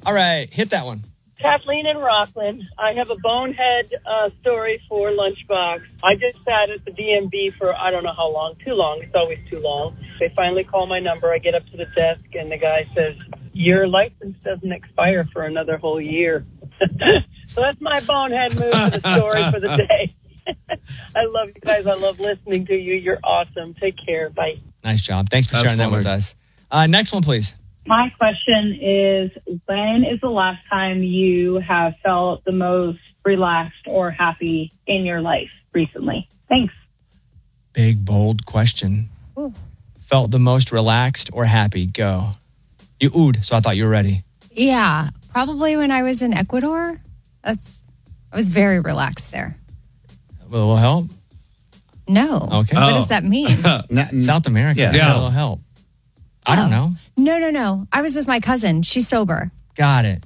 All right, hit that one. Kathleen in Rockland. I have a bonehead story for Lunchbox. I just sat at the DMV for I don't know how long. Too long. It's always too long. They finally call my number. I get up to the desk, and the guy says, your license doesn't expire for another whole year. So that's my bonehead move to the story for the day. I love you guys. I love listening to you. You're awesome. Take care. Bye. Nice job. Thanks for sharing that with us. Next one, please. My question is, when is the last time you have felt the most relaxed or happy in your life recently? Thanks. Big, bold question. Ooh. Felt the most relaxed or happy? Go. You oohed, so I thought you were ready. Yeah, probably when I was in Ecuador. I was very relaxed there. A little help? No. Okay. What does that mean? South America. Yeah. A little help. I don't know. No. I was with my cousin. She's sober. Got it.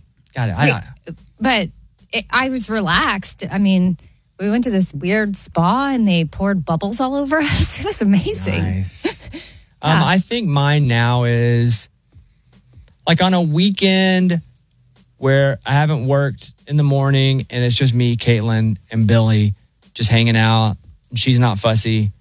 But I was relaxed. I mean, we went to this weird spa and they poured bubbles all over us. It was amazing. Nice. I think mine now is like on a weekend where I haven't worked in the morning and it's just me, Caitlin, and Billy just hanging out. She's not fussy.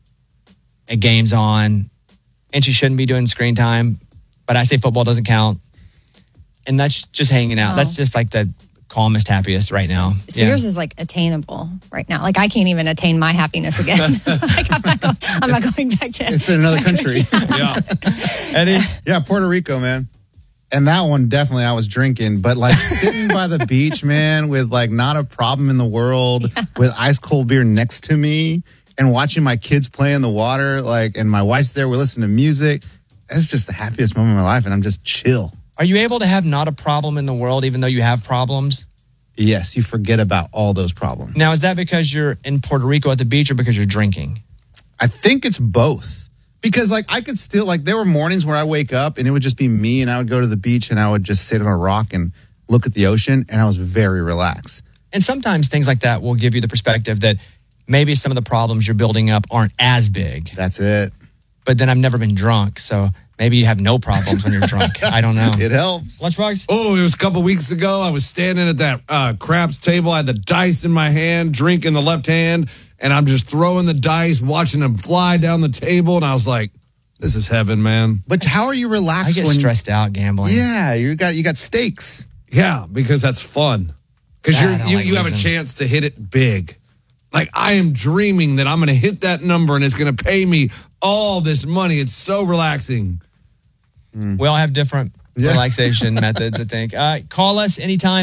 A game's on. And she shouldn't be doing screen time. But I say football doesn't count. And that's just hanging out. Oh. That's just like the calmest, happiest right now. So yours is like attainable right now. Like I can't even attain my happiness again. Like I'm not going back to It's in another country. Yeah. Eddie? Yeah, Puerto Rico, man. And that one, definitely, I was drinking. But like sitting by the beach, man, with like not a problem in the world, with ice cold beer next to me, and watching my kids play in the water, like, and my wife's there, we're listening to music. It's just the happiest moment of my life, and I'm just chill. Are you able to have not a problem in the world, even though you have problems? Yes, you forget about all those problems. Now, is that because you're in Puerto Rico at the beach or because you're drinking? I think it's both. Because, like, I could still, like, there were mornings where I wake up and it would just be me, and I would go to the beach and I would just sit on a rock and look at the ocean, and I was very relaxed. And sometimes things like that will give you the perspective that maybe some of the problems you're building up aren't as big. That's it. But then I've never been drunk, so maybe you have no problems when you're drunk. I don't know. It helps. Lunchbox? Oh, it was a couple weeks ago. I was standing at that craps table. I had the dice in my hand, drink in the left hand, and I'm just throwing the dice, watching them fly down the table. And I was like, this is heaven, man. But how are you relaxed? I get stressed out gambling. Yeah, you got stakes. Yeah, because that's fun. Because you have a chance to hit it big. Like, I am dreaming that I'm going to hit that number and it's going to pay me all this money. It's so relaxing. We all have different relaxation methods, I think. Call us anytime,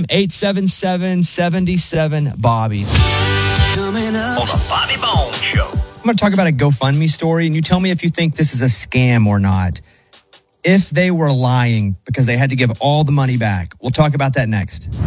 877-77-BOBBY. Coming up on the Bobby Bones Show. I'm going to talk about a GoFundMe story, and you tell me if you think this is a scam or not. If they were lying because they had to give all the money back. We'll talk about that next.